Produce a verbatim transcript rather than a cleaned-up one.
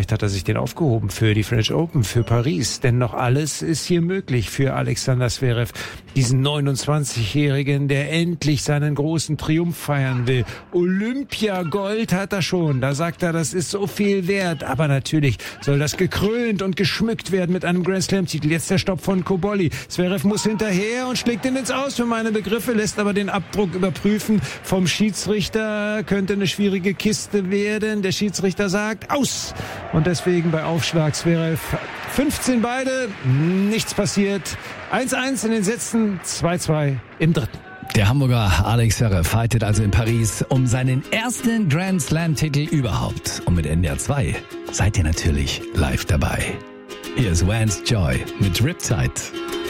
vielleicht hat er sich den aufgehoben für die French Open, für Paris. Denn noch alles ist hier möglich für Alexander Zverev, diesen neunundzwanzigjährigen, der endlich seinen großen Triumph feiern will. Olympiagold hat er schon. Da sagt er, das ist so viel wert. Aber natürlich soll das gekrönt und geschmückt werden mit einem Grand Slam-Titel. Jetzt der Stopp von Cobolli. Zverev muss hinterher und schlägt ihn ins Aus für meine Begriffe, lässt aber den Abdruck überprüfen vom Schiedsrichter. Könnte eine schwierige Kiste werden. Der Schiedsrichter sagt aus. Und deswegen bei Aufschlag Zverev fünfzehn beide. Nichts passiert. eins eins in den Sätzen, zwei zwei im dritten. Der Hamburger Alex Zverev fightet also in Paris um seinen ersten Grand Slam-Titel überhaupt. Und mit N D R zwei seid ihr natürlich live dabei. Hier ist Vance Joy mit Riptide.